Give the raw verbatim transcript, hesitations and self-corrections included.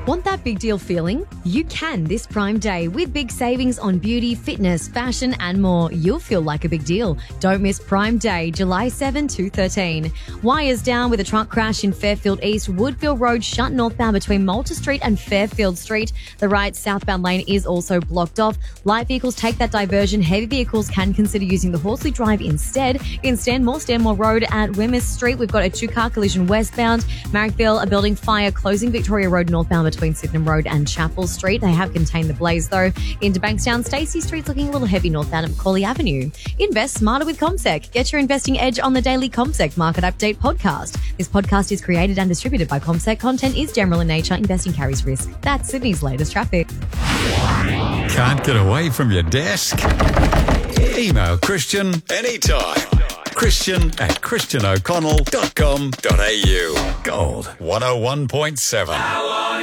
Want that big deal feeling? You can this Prime Day with big savings on beauty, fitness, fashion and more. You'll feel like a big deal. Don't miss Prime Day, July seventh to thirteen. Wires down with a truck crash in Fairfield East. Woodville Road shut northbound between Malta Street and Fairfield Street. The right southbound lane is also blocked off. Light vehicles take that diversion. Heavy vehicles can consider using the Horsley Drive instead. In Stanmore, Stanmore Road at Wemyss Street, we've got a two-car collision westbound. Marrickville, a building fire closing Victoria Road northbound between Sydenham Road and Chapel Street. They have contained the blaze though. Into Bankstown, Stacey Street's looking a little heavy northbound at Macaulay Avenue. Invest smarter with CommSec. Get your investing edge on the daily CommSec Market Update podcast. This podcast is created and distributed by CommSec. Content is general in nature. Investing carries risk. That's Sydney's latest traffic. Can't get away from your desk? Email Christian anytime. Christian at christian o'connell dot com dot a u. Gold one oh one point seven.